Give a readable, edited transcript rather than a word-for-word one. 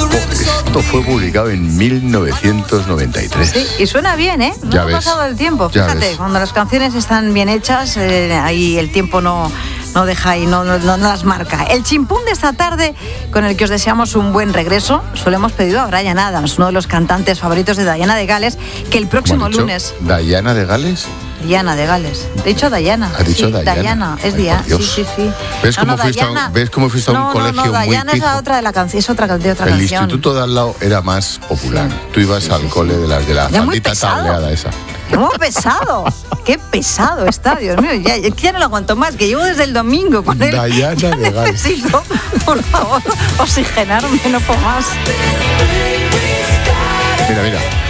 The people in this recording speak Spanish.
Esto fue publicado en 1993. Sí, y suena bien, ¿eh? No Ya ha ves, pasado el tiempo. ya Fíjate, ves. cuando las canciones están bien hechas, ahí el tiempo no deja y no las marca. El chimpún de esta tarde, con el que os deseamos un buen regreso, solo hemos pedido a Bryan Adams, uno de los cantantes favoritos de Diana de Gales, que el próximo lunes... ¿Diana de Gales? Diana de Gales. He dicho Diana. ¿Has dicho sí, Diana? Es Ay, Diana. por Dios. Sí. ¿Ves cómo fuiste a un colegio muy Diana es la pijo? otra de la canción. Es otra de otra El canción. instituto de al lado era más popular. Tú ibas al cole de las de la Ya muy faldita pesado. tableada esa. ¡Cómo pesado! ¡Qué pesado está, Dios mío! Ya no lo aguanto más, que llevo desde el domingo con él. Diana Ya de Gales. necesito, por favor, oxigenarme, no puedo más. Mira.